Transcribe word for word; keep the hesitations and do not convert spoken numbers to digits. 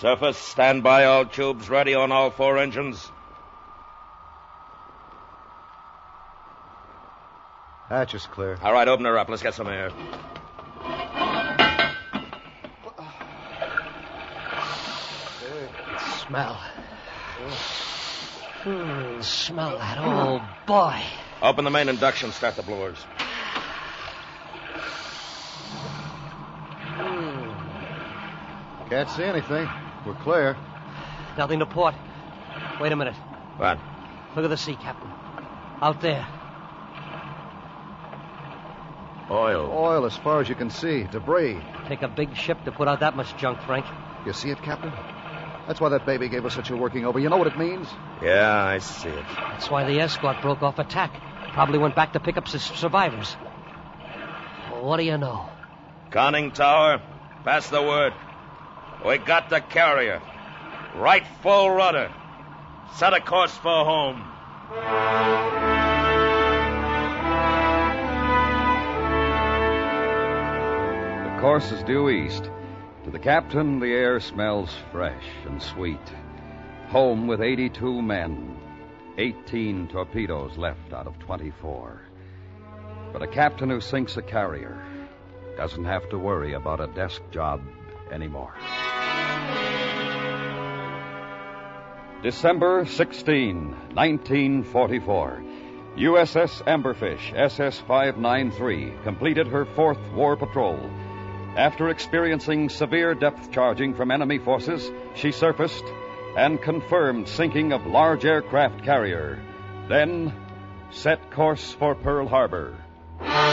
Surface, stand by, all tubes ready on all four engines. Hatch is clear. All right, open her up. Let's get some air. Smell. Hmm, smell that. Oh, boy. Open the main induction. Start the blowers. Can't see anything. We're clear. Nothing to port. Wait a minute. What? Look at the sea, Captain. Out there. Oil. Oil as far as you can see. Debris. Take a big ship to put out that much junk, Frank. You see it, Captain? That's why that baby gave us such a working over. You know what it means? Yeah, I see it. That's why the escort broke off attack. Probably went back to pick up s- survivors. Well, what do you know? Conning tower, pass the word. We got the carrier. Right full rudder. Set a course for home. The course is due east. To the captain, the air smells fresh and sweet. Home with eighty-two men. eighteen torpedoes left out of twenty-four. But a captain who sinks a carrier doesn't have to worry about a desk job anymore. December sixteenth, nineteen forty-four. U S S Amberfish, S S five ninety-three, completed her fourth war patrol. After experiencing severe depth charging from enemy forces, she surfaced and confirmed sinking of large aircraft carrier. Then set course for Pearl Harbor.